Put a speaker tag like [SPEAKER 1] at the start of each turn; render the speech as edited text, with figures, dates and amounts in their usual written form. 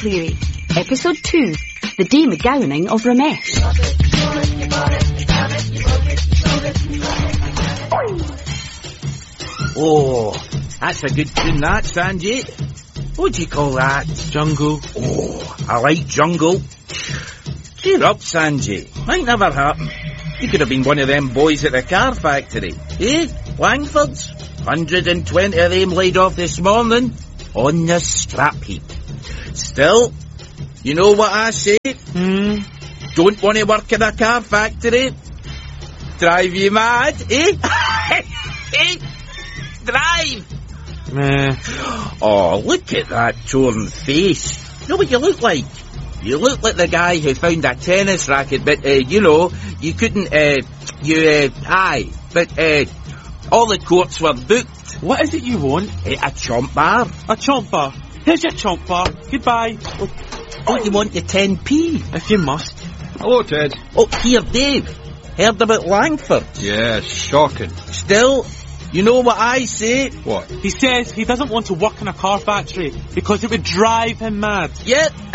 [SPEAKER 1] Cleary. Episode 2, The Demogowning of Ramesh.
[SPEAKER 2] Oh, that's a good tune that, Sanjay. What do you call that?
[SPEAKER 3] Jungle.
[SPEAKER 2] Oh, I like jungle. Cheer up, Sanjay. Might never happen. You could have been one of them boys at the car factory. Eh? Langfords? 120 of them laid off this morning. On the scrap heap. Still, you know what I say? Don't want to work in a car factory? Drive you mad, eh? Drive! Oh, look at that torn face. You know what you look like? You look like the guy who found a tennis racket, but, you couldn't, but, all the courts were booked.
[SPEAKER 3] What is it you want?
[SPEAKER 2] A chomp bar.
[SPEAKER 3] A chomp bar. Here's your chomp bar. Goodbye.
[SPEAKER 2] Don't you want the 10p?
[SPEAKER 3] If you must.
[SPEAKER 4] Hello, Ted.
[SPEAKER 2] Oh, here, Dave. Heard about Langford?
[SPEAKER 4] Yeah, shocking.
[SPEAKER 2] Still, you know what I say?
[SPEAKER 4] What?
[SPEAKER 3] He says he doesn't want to work in a car factory because it would drive him mad.
[SPEAKER 2] Yep.